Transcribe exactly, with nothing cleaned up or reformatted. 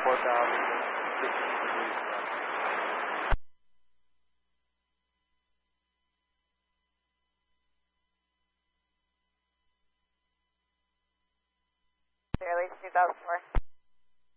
four thousand fifteen degrees left. Clearly two thousand four.